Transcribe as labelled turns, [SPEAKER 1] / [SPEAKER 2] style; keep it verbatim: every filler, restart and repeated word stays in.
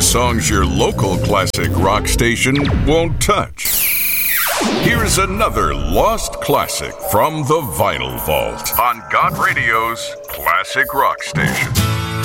[SPEAKER 1] The songs your local classic rock station won't touch. Here's another lost classic from the Vinyl Vault on God Radio's Classic Rock Station.